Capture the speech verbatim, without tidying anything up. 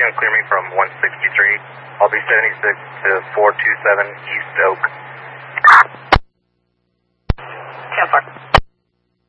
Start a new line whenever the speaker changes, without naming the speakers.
going to clear me from one sixty-three. I'll be seventy-six to four two seven East Oak.